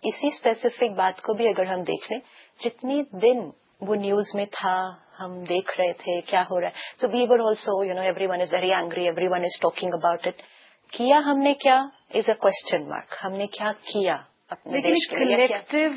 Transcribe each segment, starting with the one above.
اسی اسپیسیفک بات کو بھی اگر ہم دیکھ لیں، جتنے دن وہ نیوز میں تھا، ہم دیکھ رہے تھے کیا ہو رہا ہے. سو وی were also every one is very angry, every one is talking about it. کیا ہم نے کیا از اے کوشچن مارک. ہم نے کیا کیا اپنے دیش کے لیے؟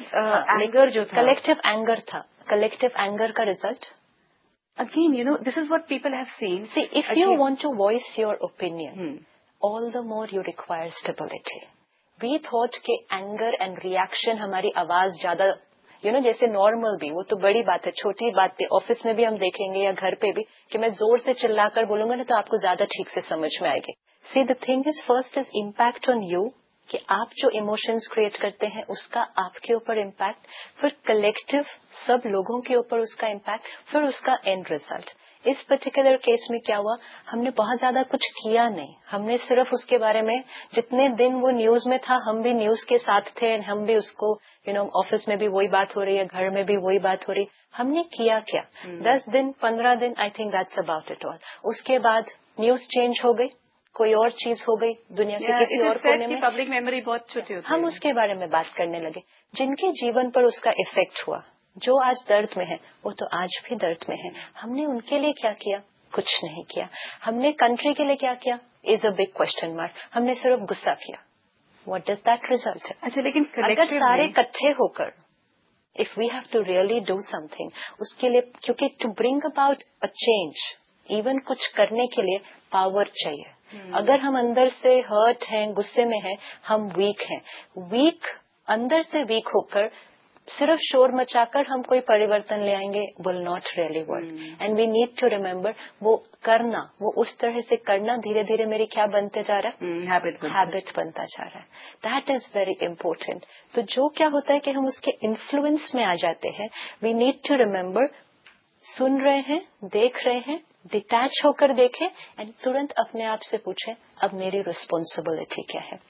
کلیکٹو اینگر تھا. کلیکٹو اینگر کا result again, this is what people have seen. See, if you want to voice your opinion, all the more you require stability. We thought کہ anger and reaction ہماری آواز زیادہ جیسے normal بھی، وہ تو بڑی بات ہے، چھوٹی بات بھی آفس میں بھی ہم دیکھیں گے یا گھر پہ بھی کہ میں زور سے چلا کر بولوں گا نا تو آپ کو زیادہ ٹھیک سے سمجھ میں آئے گی. See, the thing is first is impact on you, کہ آپ جو ایموشنز کریٹ کرتے ہیں اس کا آپ کے اوپر امپیکٹ، پھر کلیکٹو سب لوگوں کے اوپر اس کا امپیکٹ، پھر اس کا and result. Us particular case میں کیا ہوا، ہم نے بہت زیادہ کچھ کیا نہیں. ہم نے صرف اس کے بارے میں جتنے دن وہ نیوز میں تھا ہم بھی نیوز کے ساتھ تھے، ہم بھی اس کو آفس میں بھی وہی بات ہو رہی ہے، گھر میں بھی وہی بات ہو رہی. ہم نے کیا 10 دن 15 دن، I think that's about it all. اس کے بعد نیوز چینج ہو گئی، کوئی اور چیز ہو گئی دنیا کے کسی اور کونے میں، پبلک میموری بہت چھوٹی ہوتی ہے، ہم اس کے بارے میں بات کرنے لگے. جن کے جیون پر اس کا افیکٹ ہوا، جو آج درد میں ہے وہ تو آج بھی درد میں ہے. ہم نے ان کے لیے کیا کیا؟ کچھ نہیں کیا. ہم نے کنٹری کے لیے کیا کیا از اے بگ کوشچن مارک. ہم نے صرف غصہ کیا. What does that result? اچھا، لیکن اگر سارے اکٹھے ہو کر if we have to really do something، اس کے لیے کیونکہ to bring about a change، even کچھ کرنے کے لیے پاور چاہیے. اگر ہم اندر سے ہرٹ ہیں، غصے میں ہیں، ہم ویک ہیں. ویک اندر سے ویک ہو کر صرف شور مچا کر ہم کوئی پریورتن لے آئیں گے will not really work. And we need to remember وہ کرنا، وہ اس طرح سے کرنا دھیرے دھیرے میری کیا بنتے جا رہا ہے؟ ہیبٹ بنتا جا رہا ہے. That is very important. تو جو کیا ہوتا ہے کہ ہم اس کے انفلوئنس میں آ جاتے ہیں. وی نیڈ ٹو ریمبر، سن رہے ہیں، دیکھ رہے ہیں، ڈیٹیچ ہو کر دیکھیں اینڈ ترنت اپنے آپ سے پوچھیں اب میری ریسپانسبلٹی کیا ہے.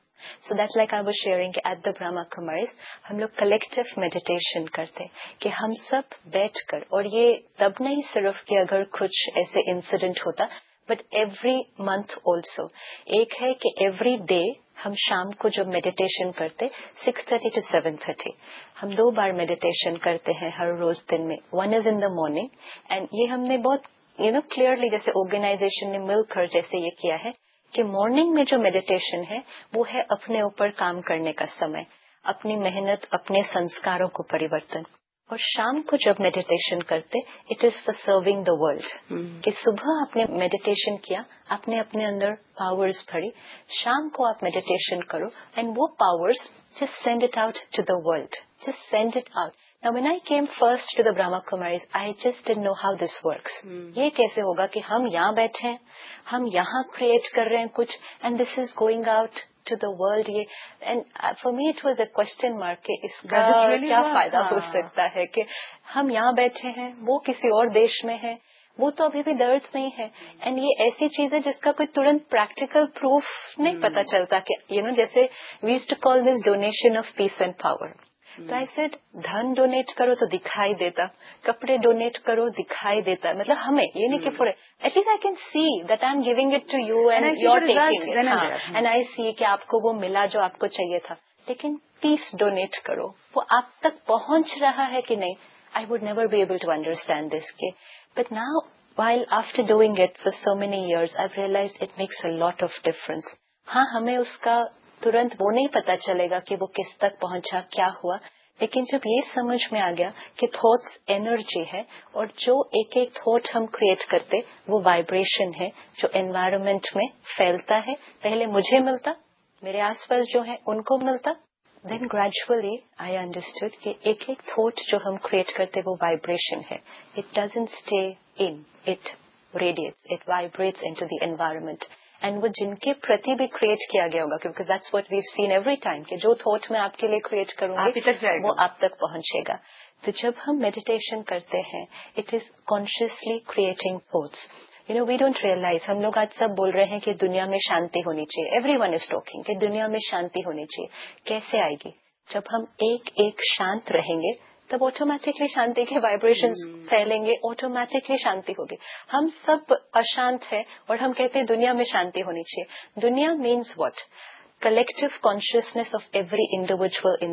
So that's like I was sharing کہ at the Brahma Kumaris ہم لوگ کلیکٹیو میڈیٹیشن کرتے کہ ہم سب بیٹھ کر، اور یہ تب نہیں صرف کہ اگر کچھ ایسے انسیڈنٹ ہوتا، بٹ ایوری منتھ آلسو. ایک ہے کہ ایوری ڈے ہم شام کو جب میڈیٹیشن کرتے 6:30 to 7:30 ہم 2 بار میڈیٹیشن کرتے ہیں ہر روز دن میں. One is in the morning, and یہ ہم نے بہت کلیئرلی جیسے آرگنائزیشن نے مل کر جیسے یہ کیا ہے کہ مارننگ میں جو میڈیٹیشن ہے وہ ہے اپنے اوپر کام کرنے کا سمے، اپنی محنت، اپنے سنسکاروں کو پریورتن. اور شام کو جب میڈیٹیشن کرتے it is for serving the world. کہ صبح آپ نے میڈیٹیشن کیا، آپ نے اپنے اندر پاورز بھری، شام کو آپ میڈیٹیشن کرو اینڈ وہ powers just send it out to the world. Just send it out. Now when I came first to the Brahma Kumaris, I just didn't know how this works. یہ کیسے ہوگا کہ ہم یہاں بیٹھے ہیں، ہم یہاں کریٹ کر رہے ہیں کچھ and this is going out to the world. And for me it was a question mark کہ اس کا کیا فائدہ ہو سکتا ہے کہ ہم یہاں بیٹھے ہیں، وہ کسی اور دیش میں ہے، وہ تو ابھی بھی درد نہیں ہے. اینڈ یہ ایسی چیز ہے جس کا کوئی ترنت پریکٹیکل پروف نہیں پتا چلتا کہ جیسے we used to call this donation of peace and power. تو آئی سیڈ دھن ڈونیٹ کرو تو دکھائی دیتا، کپڑے ڈونیٹ کرو دکھائی دیتا. مطلب ہمیں یہ نہیں کہ four at least I can see that I am giving it to you and you are taking it, and I سی کہ آپ کو وہ ملا جو آپ کو چاہیے تھا. لیکن پیس ڈونیٹ کرو، وہ آپ تک پہنچ رہا ہے کہ نہیں. I would never be able to understand this. But now, while after doing it for so many years, I've realized it makes a lot of difference. ہاں ہمیں اس کا ترنت وہ نہیں پتا چلے گا کہ وہ کس تک پہنچا، کیا ہوا، لیکن جب یہ سمجھ میں آ گیا کہ تھاٹس انرجی ہے اور جو ایک ایک تھاٹ ہم کریٹ کرتے وہ وائبریشن ہے جو انوائرمنٹ میں پھیلتا ہے. پہلے مجھے ملتا، میرے آس پاس جو ہے ان کو ملتا. Then gradually I understood کہ ایک ایک تھاٹ جو ہم کریٹ کرتے وہ وائبریشن ہے. It doesn't stay in, it radiates, it vibrates into the environment. And وہ جن کے پرتی بھی کریٹ کیا گیا ہوگا کیونکہ that's what we've seen every time کہ جو تھاٹ میں آپ کے لیے کریٹ کروں گی وہ آپ تک پہنچے گا. تو جب ہم میڈیٹیشن کرتے ہیں it is consciously creating thoughts. We don't realize، ہم لوگ آج سب بول رہے ہیں کہ دنیا میں شانتی ہونی چاہیے. ایوری ون از ٹاکنگ کہ دنیا میں شانتی ہونی چاہیے. کیسے آئے گی؟ جب ہم ایک ایک شانت رہیں گے تب آٹومیٹکلی شانتی کے وائبریشنز پھیلیں گے، آٹومیٹکلی شانتی ہوگی. ہم سب اشانت ہیں اور ہم کہتے ہیں دنیا میں شانتی ہونی چاہیے. دنیا means what? Collective consciousness of every individual